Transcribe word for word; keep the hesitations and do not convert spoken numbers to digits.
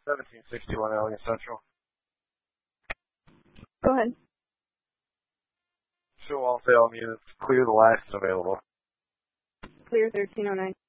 seventeen sixty-one Alien Central. Go ahead. Show all fail units. Clear the last available. Clear thirteen oh nine.